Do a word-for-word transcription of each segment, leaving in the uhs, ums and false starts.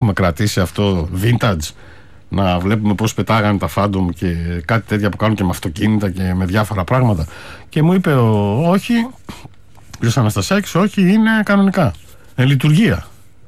έχουμε κρατήσει αυτό vintage. Να βλέπουμε πώς πετάγανε τα Phantom και κάτι τέτοια που κάνουν και με αυτοκίνητα και με διάφορα πράγματα. Και μου είπε ο, όχι, ο κ. Αναστασιάκης, όχι, είναι κανονικά. Ε, λειτουργία.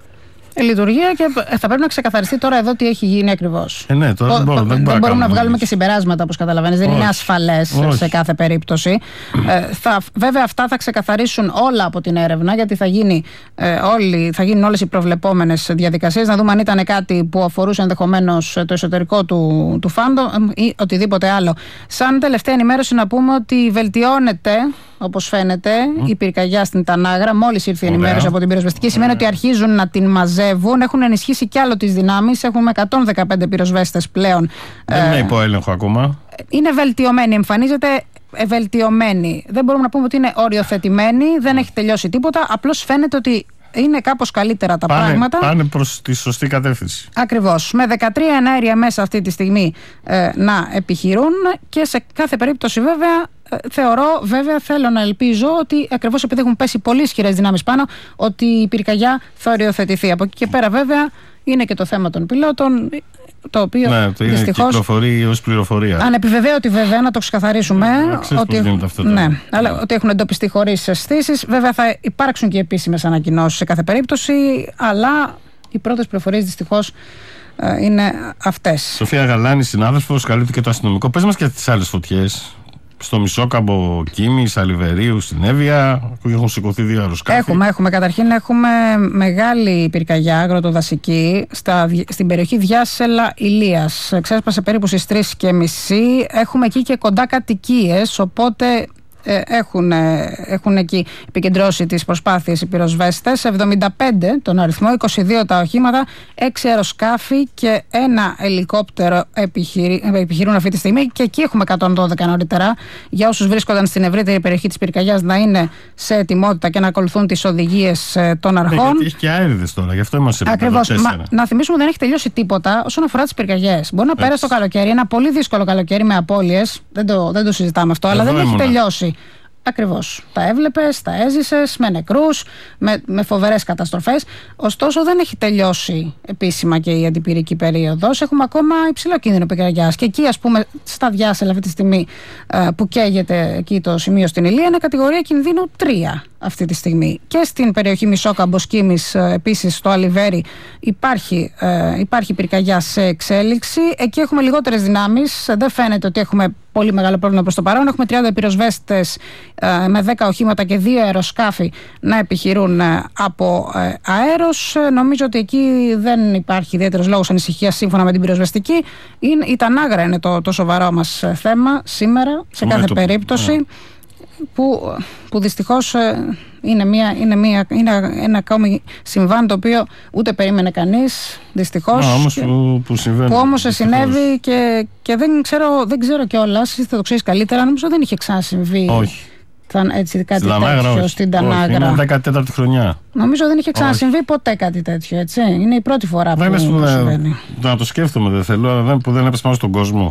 Ε, λειτουργία και θα πρέπει να ξεκαθαριστεί τώρα εδώ τι έχει γίνει ακριβώς. Ε, ναι, τώρα ο, δεν, μπορώ, δεν, δεν μπορούμε να βγάλουμε εμείς. και συμπεράσματα, όπως καταλαβαίνεις. Δεν όχι, είναι ασφαλές όχι. σε κάθε περίπτωση. ε, θα, βέβαια, αυτά θα ξεκαθαρίσουν όλα από την έρευνα, γιατί θα, γίνει, ε, όλοι, θα γίνουν όλες οι προβλεπόμενες διαδικασίες. Να δούμε αν ήταν κάτι που αφορούσε ενδεχομένως το εσωτερικό του, του Phantom ή οτιδήποτε άλλο. Σαν τελευταία ενημέρωση, να πούμε ότι βελτιώνεται, όπως φαίνεται, mm. η πυρκαγιά στην Τανάγρα. Μόλις ήρθε η ενημέρωση Ωραία. από την πυροσβεστική, σημαίνει Ωραία. ότι αρχίζουν να την μαζεύουν. Έχουν ενισχύσει κι άλλο τις δυνάμεις. Έχουμε εκατόν δεκαπέντε πυροσβέστες πλέον. Δεν είναι υπό έλεγχο ακόμα. Είναι βελτιωμένη, εμφανίζεται βελτιωμένη. Δεν μπορούμε να πούμε ότι είναι οριοθετημένη, δεν έχει τελειώσει τίποτα. Απλώς φαίνεται ότι είναι κάπως καλύτερα τα πάνε, πράγματα. Πάνε προς τη σωστή κατεύθυνση. Ακριβώς. Με δεκατρία εναέρια μέσα αυτή τη στιγμή ε, να επιχειρούν και σε κάθε περίπτωση βέβαια ε, θεωρώ, βέβαια θέλω να ελπίζω ότι ακριβώς επειδή έχουν πέσει πολύ ισχυρές δυνάμεις πάνω, ότι η πυρκαγιά θα οριοθετηθεί. Από εκεί και πέρα βέβαια είναι και το θέμα των πιλότων, το οποίο ναι, το είναι δυστυχώς κυκλοφορεί ως πληροφορία. Ανεπιβεβαίωτη βέβαια, να το ξεκαθαρίσουμε. Ναι, ότι, αυτό ναι, αλλά ναι. ότι έχουν εντοπιστεί χωρίς αισθήσεις. Βέβαια θα υπάρξουν και επίσημες ανακοινώσεις σε κάθε περίπτωση, αλλά οι πρώτες πληροφορίες δυστυχώς ε, είναι αυτές. Σοφία Γαλάνη, συνάδελφος, καλύπτει και το αστυνομικό. Πες μας και τις άλλες φωτιές. Στο Μισόκαμπο, Κίμη, Αλιβερίου, στην Εύβοια, που έχουν σηκωθεί δύο αεροσκάφη. Έχουμε, έχουμε. Καταρχήν έχουμε μεγάλη πυρκαγιά αγροτοδασική στα, στην περιοχή Διάσελα Ηλίας. Ξέσπασε περίπου στις τρεις και μισή. Έχουμε εκεί και κοντά κατοικίες, οπότε ε, έχουν, ε, έχουν εκεί επικεντρώσει τις προσπάθειες οι πυροσβέστες. εβδομήντα πέντε τον αριθμό, είκοσι δύο τα οχήματα, έξι αεροσκάφη και ένα ελικόπτερο επιχειρεί, επιχειρούν αυτή τη στιγμή, και εκεί έχουμε εκατόν δώδεκα νωρίτερα. Για όσους βρίσκονταν στην ευρύτερη περιοχή της πυρκαγιάς να είναι σε ετοιμότητα και να ακολουθούν τις οδηγίες ε, των αρχών. Ναι, γιατί έχει και αέριδες τώρα, γι' αυτό είμαστε Ακριβώς. Μα, να θυμίσουμε ότι δεν έχει τελειώσει τίποτα όσον αφορά τις πυρκαγιές. Μπορεί να Έτσι. πέρασε το καλοκαίρι, ένα πολύ δύσκολο καλοκαίρι με απώλειες, δεν το, δεν το συζητάμε αυτό, Εδώ αλλά δεν ήμουνα. έχει τελειώσει. Ακριβώς. Τα έβλεπες, τα έζησες με νεκρούς, με, με φοβερές καταστροφές. Ωστόσο, δεν έχει τελειώσει επίσημα και η αντιπυρική περίοδος. Έχουμε ακόμα υψηλό κίνδυνο πυρκαγιάς. Και εκεί, ας πούμε, στα Διάσελα αυτή τη στιγμή ε, που καίγεται εκεί το σημείο στην Ηλία, είναι κατηγορία κινδύνου τρία αυτή τη στιγμή. Και στην περιοχή Μισόκαμπος, Κίμης, ε, επίσης στο Αλιβέρι, υπάρχει, ε, υπάρχει πυρκαγιά σε εξέλιξη. Εκεί έχουμε λιγότερες δυνάμεις. Δεν φαίνεται ότι έχουμε πολύ μεγάλο πρόβλημα προς το παρόν. Έχουμε τριάντα πυροσβέστες ε, με δέκα οχήματα και δύο αεροσκάφη να επιχειρούν ε, από ε, αέρος. Ε, νομίζω ότι εκεί δεν υπάρχει ιδιαίτερος λόγος ανησυχίας σύμφωνα με την πυροσβεστική. Είναι, η Τανάγρα είναι το, το σοβαρό μας ε, θέμα σήμερα, σε κάθε το... περίπτωση. Yeah. Που, που δυστυχώς ε, είναι, μια, είναι, μια, είναι ένα ακόμη συμβάν το οποίο ούτε περίμενε κανείς, δυστυχώς. Α, όμως που, που, συμβαίνει, που όμως συνέβη και, και δεν ξέρω, δεν ξέρω κιόλας, εσύ θα το ξέρεις καλύτερα, νομίζω δεν είχε ξανασυμβεί. Όχι. Θα, έτσι, κάτι στην τέτοιο Τανάγρα, στην Τανάγρα. Είναι δεκατέταρτη χρονιά. Νομίζω δεν είχε ξανασυμβεί ποτέ κάτι τέτοιο, έτσι. Είναι η πρώτη φορά δεν που, που συμβαίνει. Να το σκέφτομαι, δεν θέλω, αλλά που δεν έπεσε πάνω στον κόσμο.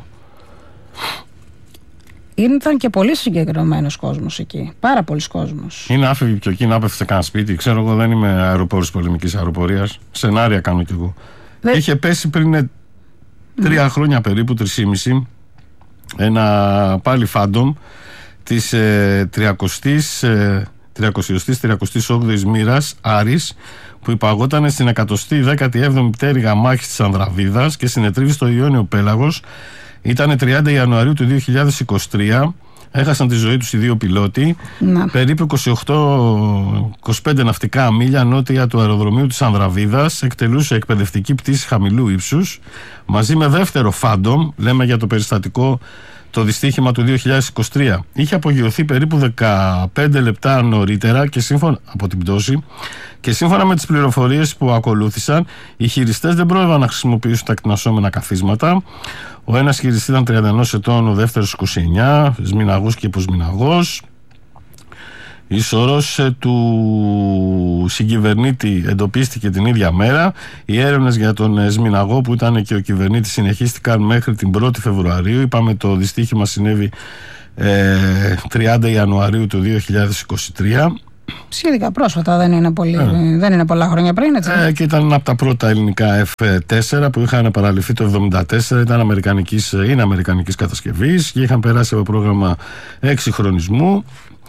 Ήταν και πολύ συγκεκριμένος κόσμος εκεί. Πάρα πολλοί κόσμος. Είναι άφηβοι πιο εκεί να πέφτει σε κανένα σπίτι. Ξέρω εγώ, δεν είμαι αεροπόρος πολεμικής αεροπορίας. Σενάρια κάνω κι εγώ. Δε... Είχε πέσει πριν τρία mm. χρόνια περίπου, τρισήμιση, ένα πάλι Phantom της ε, τριακοστής, ε, τριακοστής, τριακοστής όγδοης μοίρας Άρης, που υπαγόταν στην εκατοστή δέκατη έβδομη πτέρυγα μάχης της Ανδραβίδας και συνετρίβη στο Ιόνιο Πέλαγος. Ήταν τριάντα Ιανουαρίου του δύο χιλιάδες είκοσι τρία. Έχασαν τη ζωή τους οι δύο πιλότοι. Να. Περίπου είκοσι οκτώ είκοσι πέντε ναυτικά μίλια νότια του αεροδρομίου της Ανδραβίδας εκτελούσε εκπαιδευτική πτήση χαμηλού ύψους μαζί με δεύτερο Phantom, λέμε για το περιστατικό το δυστύχημα του δύο χιλιάδες είκοσι τρία. Είχε απογειωθεί περίπου δεκαπέντε λεπτά νωρίτερα και σύμφωνα, από την πτώση, και σύμφωνα με τις πληροφορίες που ακολούθησαν, οι χειριστές δεν πρόεδραν να χρησιμοποιήσουν τα κτηνασόμενα καθίσματα. Ο ένας χειριστής ήταν τριάντα ένα ετών, ο δεύτερος είκοσι εννιά, σμηναγός και υποσμηναγός. Η σωρός του συγκυβερνήτη εντοπίστηκε την ίδια μέρα. Οι έρευνες για τον σμηναγό, που ήταν και ο κυβερνήτης, συνεχίστηκαν μέχρι την πρώτη Φεβρουαρίου. Είπαμε το δυστύχημα συνέβη ε, τριάντα Ιανουαρίου του δύο χιλιάδες είκοσι τρία. Σχετικά πρόσφατα, δεν είναι, πολύ, ε. δεν είναι πολλά χρόνια πριν, έτσι. Ε, και ήταν ένα από τα πρώτα ελληνικά εφ φορ που είχαν παραλυφθεί το εβδομήντα τέσσερα, ήταν αμερικανικής, είναι αμερικανικής κατασκευής και είχαν περάσει από πρόγραμμα εξυγχρονισμού.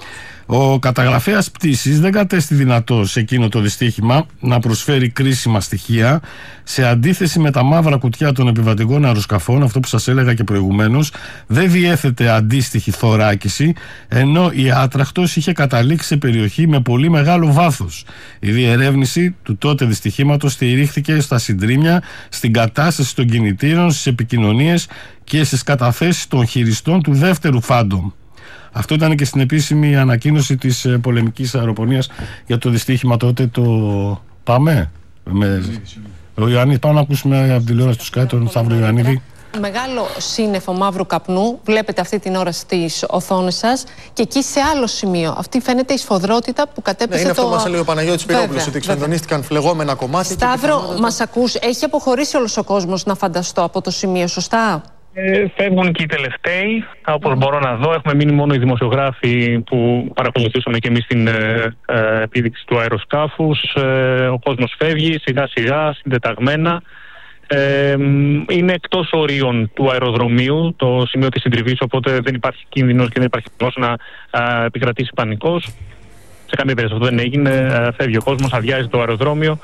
Ο καταγραφέας πτήσης δεν κατέστη δυνατό σε εκείνο το δυστύχημα να προσφέρει κρίσιμα στοιχεία, σε αντίθεση με τα μαύρα κουτιά των επιβατικών αεροσκαφών. Αυτό που σας έλεγα και προηγουμένως, δεν διέθετε αντίστοιχη θωράκιση, ενώ η άτραχτος είχε καταλήξει σε περιοχή με πολύ μεγάλο βάθος. Η διερεύνηση του τότε δυστυχήματος στηρίχθηκε στα συντρίμμια, στην κατάσταση των κινητήρων, στις επικοινωνίες και στις καταθέσεις των χειριστών του δεύτερου Phantom. Αυτό ήταν και στην επίσημη ανακοίνωση της ε, πολεμικής αεροπορίας για το δυστύχημα τότε. Το πάμε με... Ο Ιωάννης, πάμε να ακούσουμε από τηλεόραση του Sky τον Σταύρο Ιωαννίδη. Μεγάλο σύννεφο μαύρου καπνού βλέπετε αυτή την ώρα στις οθόνες σας, και εκεί σε άλλο σημείο αυτή φαίνεται η σφοδρότητα που κατέπεσε. Ναι, είναι το... αυτό που μας έλεγε ο Παναγιώτης Πυρόπουλος, ότι εξφενδονίστηκαν φλεγόμενα κομμάτια. Σταύρο, πιθανότατα... μας ακούς, έχει αποχωρήσει όλος ο κόσμος, να φανταστώ, από το σημείο, σωστά? Ε, φεύγουν και οι τελευταίοι, όπως mm. μπορώ να δω. Έχουμε μείνει μόνο οι δημοσιογράφοι που παρακολουθούσαμε και εμείς την ε, ε, επίδειξη του αεροσκάφους. Ε, ο κόσμος φεύγει σιγά σιγά, συντεταγμένα. Ε, είναι εκτός ορίων του αεροδρομίου το σημείο της συντριβής, οπότε δεν υπάρχει κίνδυνος και δεν υπάρχει κίνδυνος να ε, επικρατήσει πανικός. Σε καμία περίπτωση αυτό δεν έγινε. Ε, φεύγει ο κόσμος, αδειάζει το αεροδρόμιο.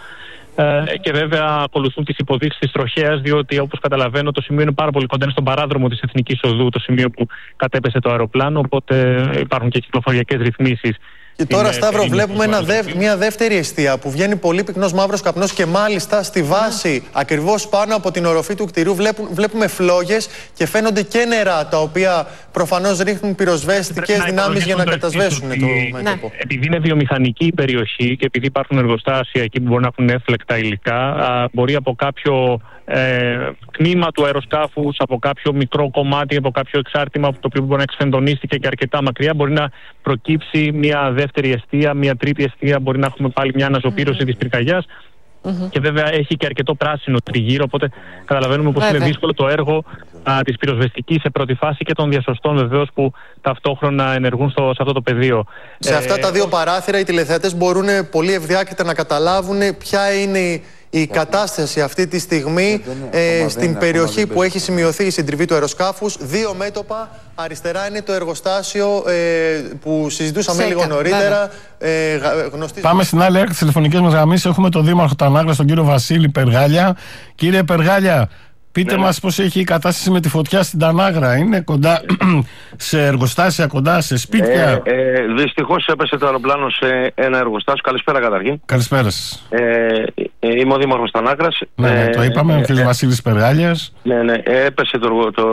Ε, και βέβαια ακολουθούν τις υποδείξεις της τροχέας, διότι όπως καταλαβαίνω το σημείο είναι πάρα πολύ κοντά στον παράδρομο της Εθνικής Οδού, το σημείο που κατέπεσε το αεροπλάνο, οπότε υπάρχουν και κυκλοφοριακές ρυθμίσεις. Και τώρα, Σταύρο, βλέπουμε ένα δε, μια δεύτερη εστία που βγαίνει πολύ πυκνός μαύρος καπνός και μάλιστα στη βάση, ακριβώς πάνω από την οροφή του κτηρίου, βλέπουν, βλέπουμε φλόγες και φαίνονται και νερά, τα οποία προφανώς ρίχνουν πυροσβεστικές δυνάμεις για να κατασβέσουν το μέτωπο. Ναι. Επειδή είναι βιομηχανική η περιοχή και επειδή υπάρχουν εργοστάσια εκεί που μπορεί να έχουν έφλεκτα υλικά, α, μπορεί από κάποιο ε, τμήμα του αεροσκάφους, από κάποιο μικρό κομμάτι, από κάποιο εξάρτημα το οποίο μπορεί να εξφενδονίστηκε και αρκετά μακριά, μπορεί να προκύψει μια δεύτερη εστία, μια τρίτη εστία, μπορεί να έχουμε πάλι μια αναζωπήρωση mm-hmm. της πυρκαγιάς. Mm-hmm. Και βέβαια έχει και αρκετό πράσινο τριγύρω, οπότε καταλαβαίνουμε πως είναι δύσκολο το έργο α, της πυροσβεστικής σε πρώτη φάση και των διασωστών βεβαίως που ταυτόχρονα ενεργούν στο, σε αυτό το πεδίο. Σε αυτά ε, τα δύο παράθυρα οι τηλεθεατές μπορούν πολύ ευδιάκριτα να καταλάβουν ποια είναι η, η κατάσταση αυτή τη στιγμή ε, στην περιοχή που έχει σημειωθεί η συντριβή του αεροσκάφους. Δύο μέτωπα, αριστερά είναι το εργοστάσιο ε, που συζητούσαμε Σέκα, λίγο νωρίτερα. Ε, γνωστή... Πάμε στην άλλη άκρη της τηλεφωνικής μας γραμμής. Έχουμε τον Δήμαρχο Τανάγρας, τον κύριο Βασίλη Περγάλια. Κύριε Περγάλια, πείτε ναι. μας πώς έχει η κατάσταση με τη φωτιά στην Τανάγρα. Είναι κοντά σε εργοστάσια, κοντά σε σπίτια? Ε, ε, δυστυχώς έπεσε το αεροπλάνο σε ένα εργοστάσιο. Καλησπέρα καταρχήν. Καλησπέρα σας. Ε, ε, είμαι ο Δήμαρχος Τανάγρας. Ναι, ναι, το είπαμε, ε, ο κ. Ε, Βασίλης Περγάλιας. Ναι, ναι, έπεσε το... το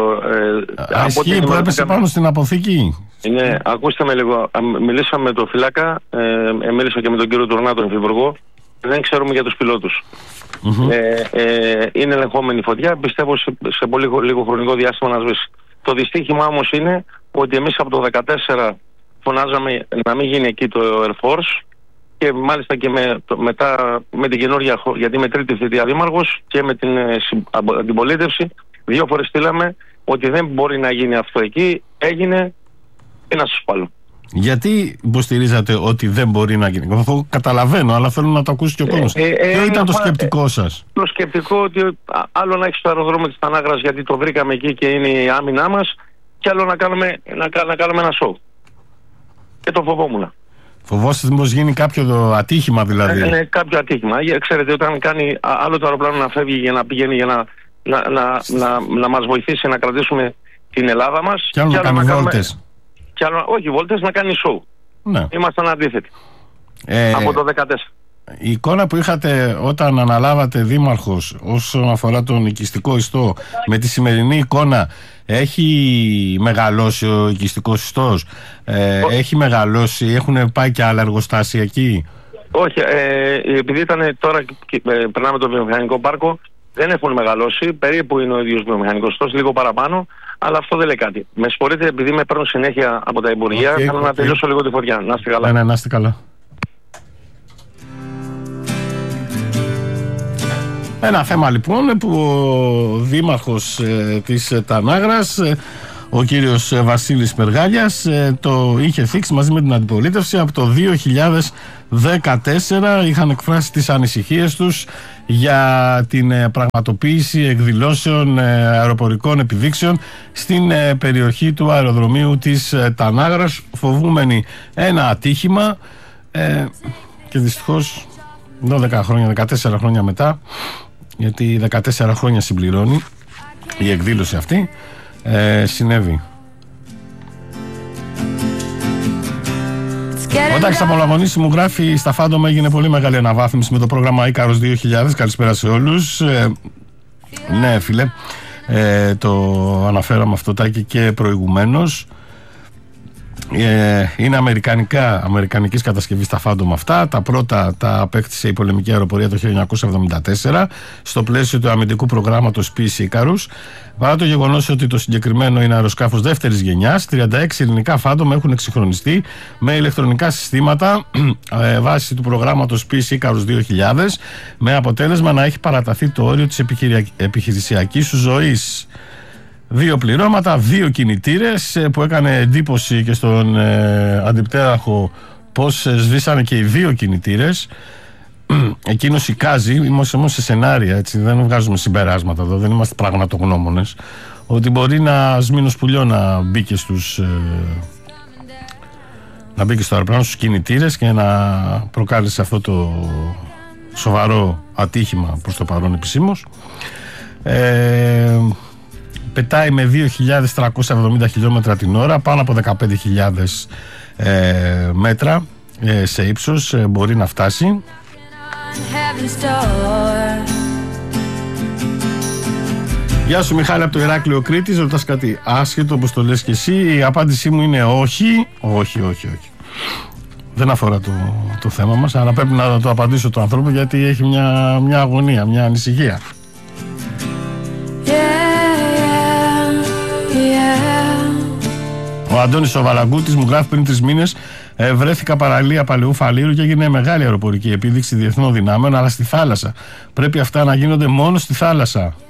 ε, Ισχύει που έπεσε πάνω στην αποθήκη? Ναι, ακούστε με λίγο. Μιλήσαμε με τον φυλάκα, ε, μίλησα και με τον κύριο Τουρνά, τον υφυπουργό. Δεν ξέρουμε για τους πιλότους. Mm-hmm. Ε, ε, είναι ελεγχόμενη φωτιά. Πιστεύω σε, σε πολύ λίγο χρονικό διάστημα να σβήσει. Το δυστύχημα όμως είναι ότι εμείς από το δύο χιλιάδες δεκατέσσερα φωνάζαμε να μην γίνει εκεί το Air Force και μάλιστα και με, το, μετά με την καινούργια, γιατί με τρίτη θητεία δήμαρχος και με την αντιπολίτευση δύο φορές στείλαμε ότι δεν μπορεί να γίνει αυτό εκεί. Έγινε ένα σωσπάλο. Γιατί υποστηρίζατε ότι δεν μπορεί να γίνει? Αυτό καταλαβαίνω, αλλά θέλω να το ακούσει και ο κόσμος. Ε, ε, Ποιο ήταν ε, το σκεπτικό ε, σας? Το σκεπτικό ότι άλλο να έχει το αεροδρόμιο της Τανάγρας γιατί το βρήκαμε εκεί και είναι η άμυνά μας, και άλλο να κάνουμε, να, να κάνουμε ένα σοου. Και το φοβόμουν. Φοβόσαστε μήπως γίνει κάποιο ατύχημα δηλαδή? Ε, ναι, κάποιο ατύχημα. Ξέρετε, όταν κάνει άλλο το αεροπλάνο να φεύγει για να πηγαίνει για να, να, να, να, να μας βοηθήσει να κρατήσουμε την Ελλάδα μας. Και άλλο, και άλλο να κάνει βόλτες. Και άλλο, όχι βόλτες, να κάνει σοου. Ναι. Ήμασταν αντίθετοι. Ε, από το δύο χιλιάδες δεκατέσσερα. Η εικόνα που είχατε όταν αναλάβατε δήμαρχος όσον αφορά τον οικιστικό ιστό με τη σημερινή εικόνα, έχει μεγαλώσει ο οικιστικός ιστός? Ε, έχει μεγαλώσει, έχουν πάει και άλλα εργοστάσια εκεί? Όχι, ε, επειδή ήταν τώρα ε, περνάμε το βιομηχανικό πάρκο, δεν έχουν μεγαλώσει, περίπου είναι ο ίδιος βιομηχανικός ιστός, λίγο παραπάνω, αλλά αυτό δεν λέει κάτι. Με συγχωρείτε, επειδή με παίρνουν συνέχεια από τα Υπουργεία, okay, θέλω okay. να τελειώσω λίγο τη φωτιά. Να είστε καλά. Ναι, ναι, να είστε καλά. Ένα θέμα λοιπόν που ο δήμαρχος ε, της Τανάγρας, ε, ο κύριος Βασίλης Περγάλιας το είχε θίξει μαζί με την αντιπολίτευση. Από το δύο χιλιάδες δεκατέσσερα είχαν εκφράσει τις ανησυχίες τους για την πραγματοποίηση εκδηλώσεων αεροπορικών επιδείξεων στην περιοχή του αεροδρομίου της Τανάγρας, φοβούμενοι ένα ατύχημα, και δυστυχώς δώδεκα χρόνια, δεκατέσσερα χρόνια μετά, γιατί δεκατέσσερα χρόνια συμπληρώνει η εκδήλωση αυτή, ε, συνέβη. Όταν ξαπολαγωνίσει μου γράφει, στα Φάντομα έγινε πολύ μεγάλη αναβάθμιση με το πρόγραμμα Ίκαρος δύο χιλιάδες. Καλησπέρα σε όλους. Ε, ναι φίλε, ε, το αναφέραμε αυτό τάκι και προηγουμένως. Ε, είναι αμερικανικά, αμερικανικής κατασκευής τα Φάντομα αυτά. Τα πρώτα τα απέκτησε η πολεμική αεροπορία το χίλια εννιακόσια εβδομήντα τέσσερα στο πλαίσιο του αμυντικού προγράμματος Peace Icarus. Παρά το γεγονός ότι το συγκεκριμένο είναι αεροσκάφος δεύτερης γενιάς, τριάντα έξι ελληνικά Φάντομα έχουν εξυγχρονιστεί με ηλεκτρονικά συστήματα ε, βάσει του προγράμματος Peace Icarus δύο χιλιάδες, με αποτέλεσμα να έχει παραταθεί το όριο της επιχειρησιακής σου ζωής. Δύο πληρώματα, δύο κινητήρες, που έκανε εντύπωση και στον ε, αντιπτέραχο πως ε, σβήσανε και οι δύο κινητήρες. Εκείνος εικάζει, είμαστε όμως σε σενάρια, έτσι, δεν βγάζουμε συμπεράσματα εδώ, δεν είμαστε πραγματογνώμονες, ότι μπορεί να σμήνος πουλιό να μπήκε στους ε, να μπήκε στο αεροπλάνο, στους κινητήρες, και να προκάλεσε αυτό το σοβαρό ατύχημα προς το παρόν επισήμως. ε, Πετάει με δύο χιλιάδες τριακόσια εβδομήντα χιλιόμετρα την ώρα, πάνω από δεκαπέντε χιλιάδες ε, μέτρα ε, σε ύψος ε, μπορεί να φτάσει. Γεια σου Μιχάλη από το Ηράκλειο Κρήτης. Ρωτάς κάτι άσχετο όπως το λες και εσύ? Η απάντησή μου είναι όχι, όχι, όχι, όχι. Δεν αφορά το, το θέμα μας, αλλά πρέπει να το απαντήσω το άνθρωπο, γιατί έχει μια, μια αγωνία, μια ανησυχία. Ο Αντώνης ο Βαλαγκούτης μου γράφει, πριν τρεις μήνες ε, βρέθηκα παραλία Παλαιού Φαλήρου και έγινε μεγάλη αεροπορική επίδειξη διεθνών δυνάμεων, αλλά στη θάλασσα. Πρέπει αυτά να γίνονται μόνο στη θάλασσα.